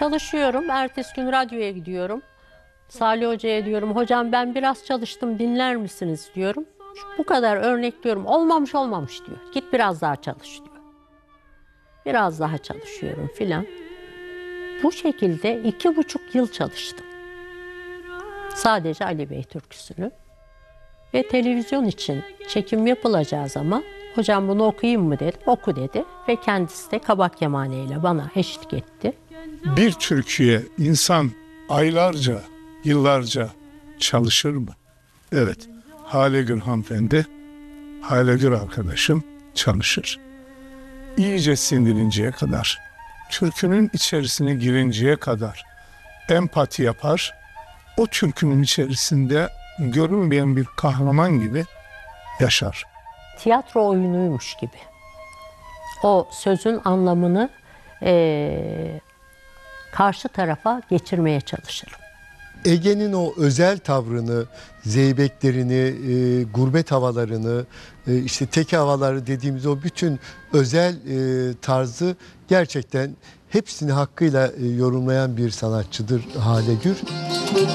Çalışıyorum. Ertesi gün radyoya gidiyorum. Salih Hoca'ya diyorum, hocam ben biraz çalıştım, dinler misiniz diyorum. Bu kadar örnekliyorum. Olmamış diyor. Git biraz daha çalış diyor. Biraz daha çalışıyorum filan. Bu şekilde 2,5 yıl çalıştım. Sadece Ali Bey türküsünü. Ve televizyon için çekim yapılacağı zaman hocam bunu okuyayım mı dedim. Oku dedi. Ve kendisi de kabak kemaneyle bana eşlik etti. Bir türküye insan aylarca, yıllarca çalışır mı? Evet. Hale Gür hanımefendi, Hale Gür arkadaşım çalışır. İyice sindirinceye kadar, türkünün içerisine girinceye kadar empati yapar. O türkünün içerisinde görünmeyen bir kahraman gibi yaşar. Tiyatro oyunuymuş gibi. O sözün anlamını karşı tarafa geçirmeye çalışırım. Ege'nin o özel tavrını, zeybeklerini, gurbet havalarını, işte teke havaları dediğimiz o bütün özel tarzı gerçekten hepsini hakkıyla yorumlayan bir sanatçıdır Hale Gür.